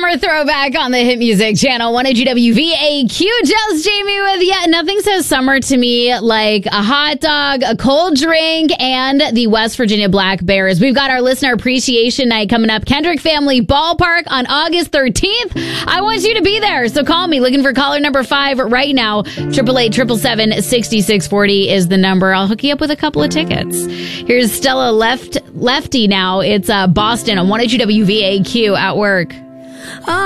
summer throwback on the Hit Music Channel. 100 WVAQ. Just Jamie with you. Nothing says summer to me like a hot dog, a cold drink, and the West Virginia Black Bears. We've got our listener appreciation night coming up. Kendrick Family Ballpark on August 13th. I want you to be there, so call me. Looking for caller number 5 right now. 888-777-6640 is the number. I'll hook you up with a couple of tickets. Here's Stella Lefty now. It's Boston on 102 WVAQ at work.